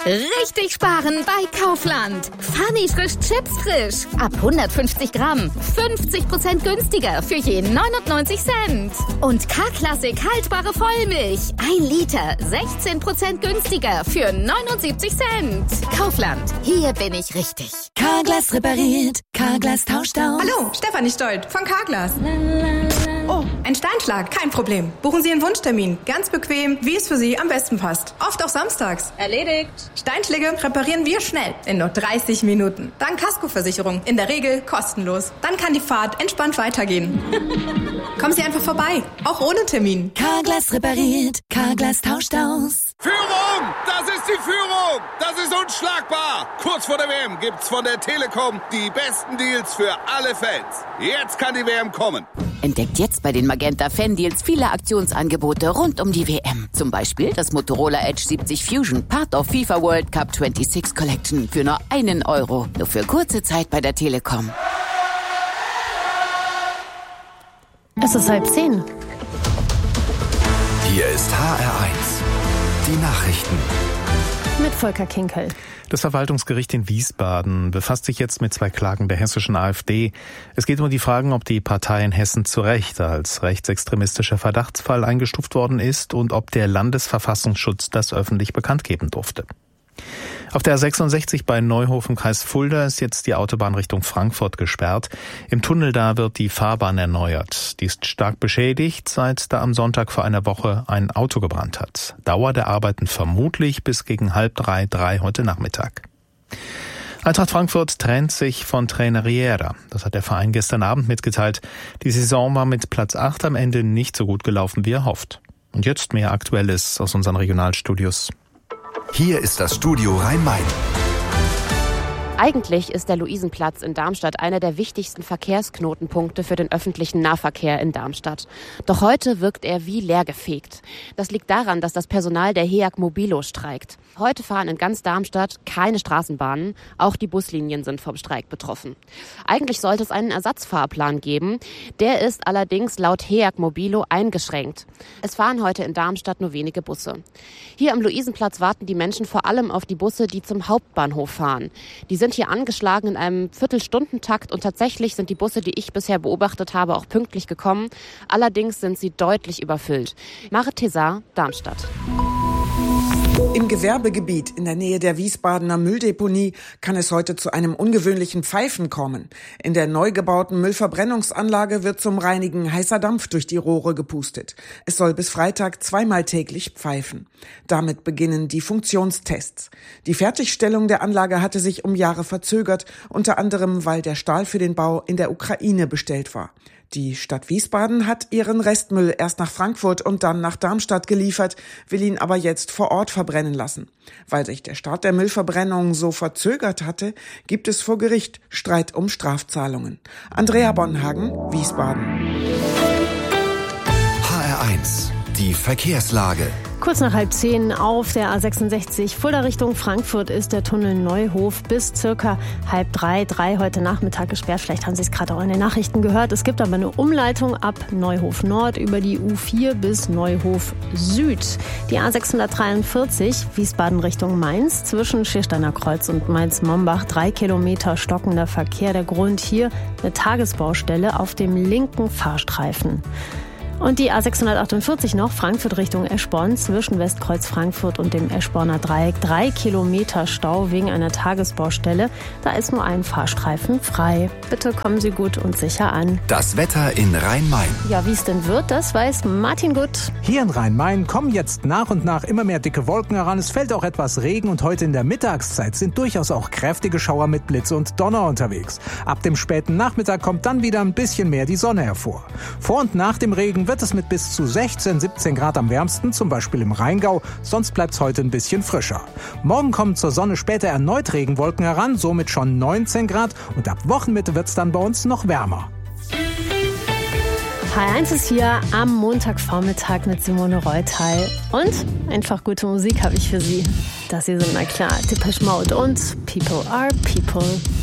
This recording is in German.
Richtig sparen bei Kaufland. Funny frisch Chips frisch. Ab 150 Gramm. 50% günstiger für je 99 Cent. Und K-Klassik haltbare Vollmilch. 1 Liter. 16% günstiger für 79 Cent. Kaufland. Hier bin ich richtig. Carglass repariert. Carglass tauscht aus. Hallo, Stefanie Stolt von Carglass. Oh, ein Steinschlag, kein Problem. Buchen Sie einen Wunschtermin. Ganz bequem, wie es für Sie am besten passt. Oft auch samstags. Erledigt. Steinschläge reparieren wir schnell, in nur 30 Minuten. Dank Kaskoversicherung, in der Regel kostenlos. Dann kann die Fahrt entspannt weitergehen. Kommen Sie einfach vorbei, auch ohne Termin. Carglass repariert. Carglass tauscht aus. Führung! Das ist die Führung! Das ist unschlagbar! Kurz vor der WM gibt's von der Telekom die besten Deals für alle Fans. Jetzt kann die WM kommen. Entdeckt jetzt bei den Magenta Fan-Deals viele Aktionsangebote rund um die WM. Zum Beispiel das Motorola Edge 70 Fusion, Part of FIFA World Cup 26 Collection für nur €1. Nur für kurze Zeit bei der Telekom. Es ist 9:30. Hier ist HR1. Die Nachrichten. Mit Volker Kinkel. Das Verwaltungsgericht in Wiesbaden befasst sich jetzt mit 2 Klagen der hessischen AfD. Es geht um die Fragen, ob die Partei in Hessen zu Recht als rechtsextremistischer Verdachtsfall eingestuft worden ist und ob der Landesverfassungsschutz das öffentlich bekannt geben durfte. Auf der A66 bei Neuhof im Kreis Fulda ist jetzt die Autobahn Richtung Frankfurt gesperrt. Im Tunnel da wird die Fahrbahn erneuert. Die ist stark beschädigt, seit da am Sonntag vor einer Woche ein Auto gebrannt hat. Dauer der Arbeiten vermutlich bis gegen 2:30 heute Nachmittag. Eintracht Frankfurt trennt sich von Trainer Riera. Das hat der Verein gestern Abend mitgeteilt. Die Saison war mit Platz 8 am Ende nicht so gut gelaufen, wie erhofft. Und jetzt mehr Aktuelles aus unseren Regionalstudios. Hier ist das Studio Rhein-Main. Eigentlich ist der Luisenplatz in Darmstadt einer der wichtigsten Verkehrsknotenpunkte für den öffentlichen Nahverkehr in Darmstadt. Doch heute wirkt er wie leergefegt. Das liegt daran, dass das Personal der HEAG Mobilo streikt. Heute fahren in ganz Darmstadt keine Straßenbahnen. Auch die Buslinien sind vom Streik betroffen. Eigentlich sollte es einen Ersatzfahrplan geben. Der ist allerdings laut HEAG Mobilo eingeschränkt. Es fahren heute in Darmstadt nur wenige Busse. Hier am Luisenplatz warten die Menschen vor allem auf die Busse, die zum Hauptbahnhof fahren. Die sind hier angeschlagen in einem Viertelstundentakt und tatsächlich sind die Busse, die ich bisher beobachtet habe, auch pünktlich gekommen. Allerdings sind sie deutlich überfüllt. Marit Tessar, Darmstadt. Im Gewerbegebiet in der Nähe der Wiesbadener Mülldeponie kann es heute zu einem ungewöhnlichen Pfeifen kommen. In der neu gebauten Müllverbrennungsanlage wird zum Reinigen heißer Dampf durch die Rohre gepustet. Es soll bis Freitag 2-mal täglich pfeifen. Damit beginnen die Funktionstests. Die Fertigstellung der Anlage hatte sich um Jahre verzögert, unter anderem weil der Stahl für den Bau in der Ukraine bestellt war. Die Stadt Wiesbaden hat ihren Restmüll erst nach Frankfurt und dann nach Darmstadt geliefert, will ihn aber jetzt vor Ort verbrennen lassen. Weil sich der Start der Müllverbrennung so verzögert hatte, gibt es vor Gericht Streit um Strafzahlungen. Andrea Bonhagen, Wiesbaden. HR1. Die Verkehrslage. Kurz nach 9:30 auf der A66 Fulda Richtung Frankfurt ist der Tunnel Neuhof bis circa 2:30 heute Nachmittag gesperrt. Vielleicht haben Sie es gerade auch in den Nachrichten gehört. Es gibt aber eine Umleitung ab Neuhof Nord über die U4 bis Neuhof Süd. Die A643 Wiesbaden Richtung Mainz zwischen Schiersteiner Kreuz und Mainz-Mombach 3 Kilometer stockender Verkehr. Der Grund hier eine Tagesbaustelle auf dem linken Fahrstreifen. Und die A648 noch, Frankfurt Richtung Eschborn, zwischen Westkreuz Frankfurt und dem Eschborner Dreieck. 3 Kilometer Stau wegen einer Tagesbaustelle. Da ist nur ein Fahrstreifen frei. Bitte kommen Sie gut und sicher an. Das Wetter in Rhein-Main. Ja, wie es denn wird, das weiß Martin Gutt. Hier in Rhein-Main kommen jetzt nach und nach immer mehr dicke Wolken heran. Es fällt auch etwas Regen und heute in der Mittagszeit sind durchaus auch kräftige Schauer mit Blitze und Donner unterwegs. Ab dem späten Nachmittag kommt dann wieder ein bisschen mehr die Sonne hervor. Vor und nach dem Regen wird es mit bis zu 16, 17 Grad am wärmsten, zum Beispiel im Rheingau. Sonst bleibt es heute ein bisschen frischer. Morgen kommen zur Sonne später erneut Regenwolken heran, somit schon 19 Grad. Und ab Wochenmitte wird es dann bei uns noch wärmer. HR1 ist hier am Montagvormittag mit Simone Reutal. Und einfach gute Musik habe ich für Sie. Das hier sind, na klar, Depeche Mode und People are People.